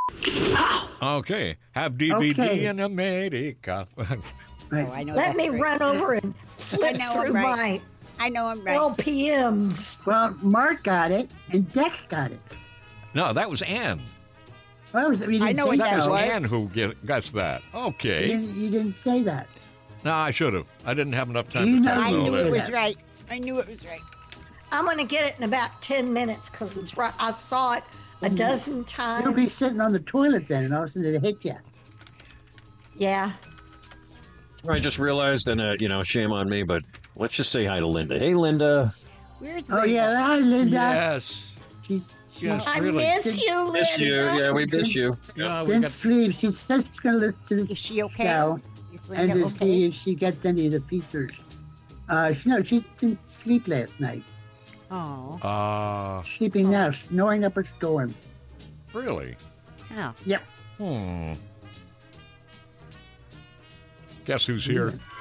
Okay. Have DVD Okay. in America. Right. I know Let that's me right. run over and flip know I'm through right. I know I'm my right. LPMs. Well, Mark got it, and Dex got it. No, that was Ann. Well, you didn't I know say what That that so. was was. Ann who guessed that. Okay. You didn't say that. No, I should have. I didn't have enough time You to know type I all knew that. it was right. I knew it was right. I'm going to get it in about 10 minutes because it's right. I saw it a dozen You'll times. be sitting on the toilet then, and all of a sudden it'll hit you. Yeah. I just realized, and shame on me, but let's just say hi to Linda. Hey, Linda. Where's Oh Linda? yeah, hi Linda. Yes. She's Yes, I really. miss you, Linda. Miss you. Yeah, we miss you. Yeah, we didn't got, sleep. She said she's going to listen to the Is she okay? show Is and Linda to see okay? if she gets any of the features. She didn't sleep last night. Oh. Sleeping now, snoring up a storm. really? Oh. Yep. Guess who's here?